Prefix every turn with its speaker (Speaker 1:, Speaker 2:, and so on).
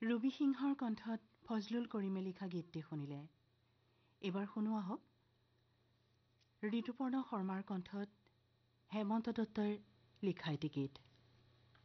Speaker 1: ৰবি সিংহৰ কণ্ঠত ফজলুল কৰিমে লিখা গীতটি শুনিলে। এইবাৰ শুনো আহক ঋতুপৰ্ণ শৰ্মাৰ কণ্ঠত হেমন্ত দত্তই লিখা এটি গীত।